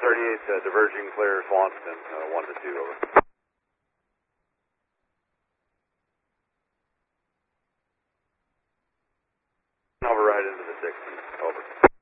38, diverging clear Swanston, 1 to 2, over. Override into the 60s, over.